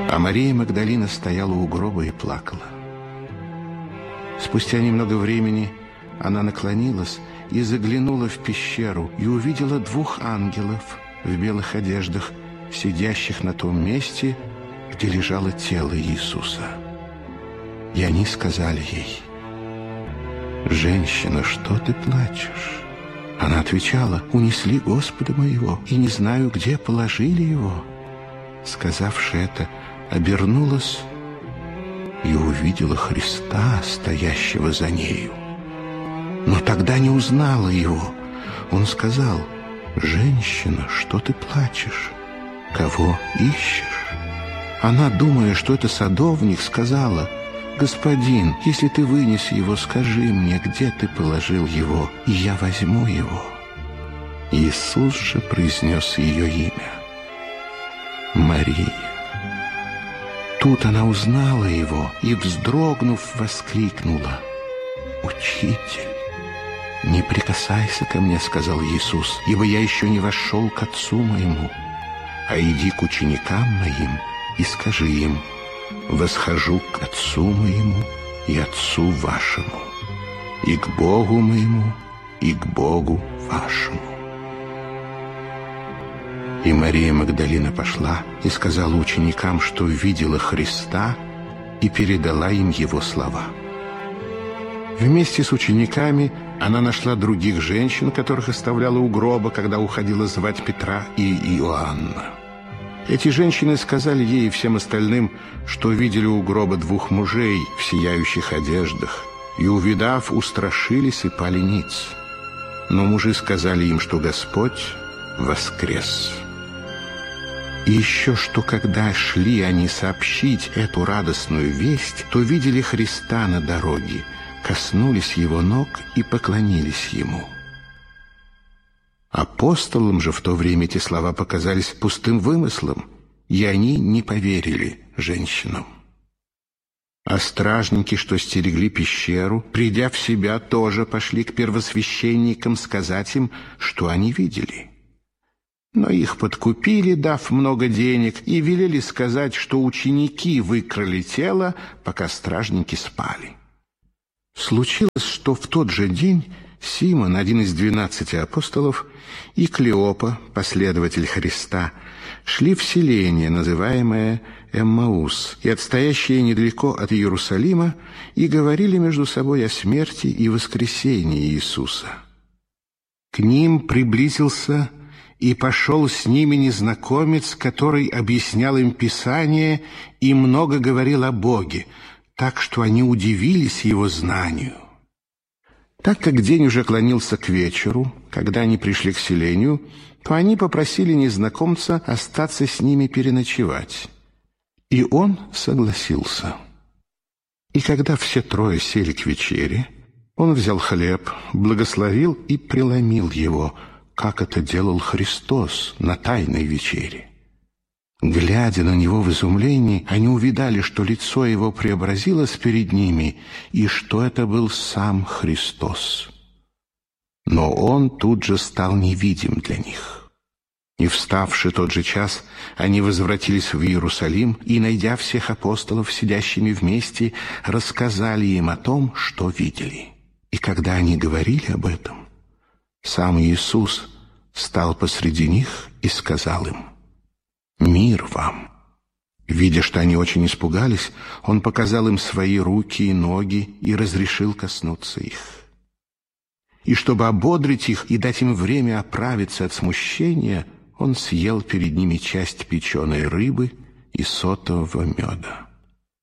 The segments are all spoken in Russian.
А Мария Магдалина стояла у гроба и плакала. Спустя немного времени она наклонилась и заглянула в пещеру и увидела 2 ангелов в белых одеждах, сидящих на том месте, где лежало тело Иисуса. И они сказали ей: «Женщина, что ты плачешь?» Она отвечала: «Унесли Господа моего, и не знаю, где положили его». Сказавши это, обернулась и увидела Христа, стоящего за нею. Но тогда не узнала его. Он сказал: «Женщина, что ты плачешь? Кого ищешь?» Она, думая, что это садовник, сказала: «Господин, если ты вынес его, скажи мне, где ты положил его, и я возьму его». Иисус же произнес ее имя: Мария. Тут она узнала его и, вздрогнув, воскликнула: «Учитель!» «Не прикасайся ко мне, — сказал Иисус, — ибо я еще не вошел к Отцу моему, а иди к ученикам моим и скажи им: восхожу к Отцу моему и Отцу вашему, и к Богу моему и к Богу вашему». И Мария Магдалина пошла и сказала ученикам, что видела Христа, и передала им его слова. Вместе с учениками она нашла других женщин, которых оставляла у гроба, когда уходила звать Петра и Иоанна. Эти женщины сказали ей и всем остальным, что видели у гроба 2 мужей в сияющих одеждах, и, увидав, устрашились и пали ниц. Но мужи сказали им, что Господь воскрес. И еще что, когда шли они сообщить эту радостную весть, то видели Христа на дороге, коснулись его ног и поклонились ему. Апостолам же в то время эти слова показались пустым вымыслом, и они не поверили женщинам. А стражники, что стерегли пещеру, придя в себя, тоже пошли к первосвященникам сказать им, что они видели. Но их подкупили, дав много денег, и велели сказать, что ученики выкрали тело, пока стражники спали. Случилось, что в тот же день Симон, один из 12 апостолов, и Клеопа, последователь Христа, шли в селение, называемое Эммаус, и отстоящее недалеко от Иерусалима, и говорили между собой о смерти и воскресении Иисуса. К ним приблизился и пошел с ними незнакомец, который объяснял им Писание и много говорил о Боге, так что они удивились его знанию. Так как день уже клонился к вечеру, когда они пришли к селению, то они попросили незнакомца остаться с ними переночевать. И он согласился. И когда все 3 сели к вечере, он взял хлеб, благословил и преломил его, как это делал Христос на Тайной вечере. Глядя на него в изумлении, они увидали, что лицо его преобразилось перед ними, и что это был сам Христос. Но он тут же стал невидим для них. И, вставши тот же час, они возвратились в Иерусалим и, найдя всех апостолов, сидящими вместе, рассказали им о том, что видели. И когда они говорили об этом, сам Иисус стал посреди них и сказал им: «Мир вам!» Видя, что они очень испугались, он показал им свои руки и ноги и разрешил коснуться их. И чтобы ободрить их и дать им время оправиться от смущения, он съел перед ними часть печеной рыбы и сотового меда.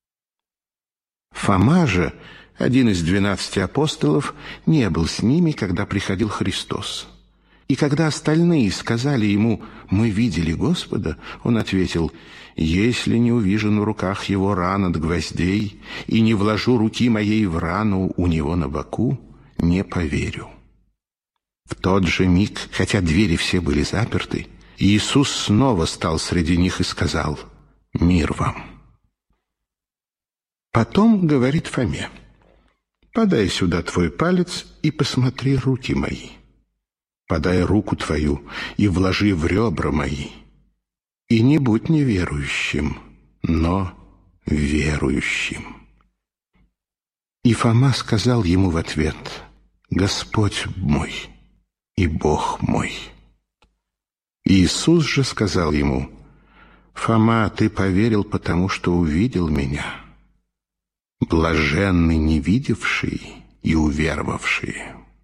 Фома же, один из 12 апостолов, не был с ними, когда приходил Христос. И когда остальные сказали ему: «Мы видели Господа», он ответил: «Если не увижу на руках его ран от гвоздей и не вложу руки моей в рану у него на боку, не поверю». В тот же миг, хотя двери все были заперты, Иисус снова стал среди них и сказал: «Мир вам». Потом говорит Фоме: «Подай сюда твой палец и посмотри руки мои. Подай руку твою и вложи в ребра мои. И не будь неверующим, но верующим. И Фома сказал ему в ответ: «Господь мой и Бог мой». Иисус же сказал ему: «Фома, ты поверил, потому что увидел меня. Блаженны не видевшие и уверовавшие».